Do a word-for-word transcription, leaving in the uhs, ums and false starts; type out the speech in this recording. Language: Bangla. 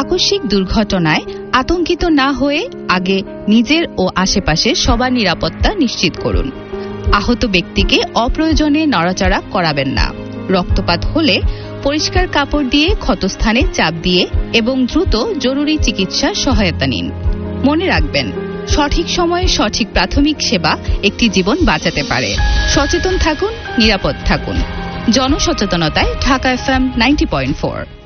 আকস্মিক দুর্ঘটনায় আতঙ্কিত না হয়ে আগে নিজের ও আশেপাশের সবার নিরাপত্তা নিশ্চিত করুন। আহত ব্যক্তিকে অপ্রয়োজনে নড়াচড়া করাবেন না। রক্তপাত হলে পরিষ্কার কাপড় দিয়ে ক্ষতস্থানে চাপ দিয়ে এবং দ্রুত জরুরি চিকিৎসার সহায়তা নিন। মনে রাখবেন, সঠিক সময়ে সঠিক প্রাথমিক সেবা একটি জীবন বাঁচাতে পারে। সচেতন থাকুন, নিরাপদ থাকুন। জনসচেতনতায় Dhaka FM ninety point four.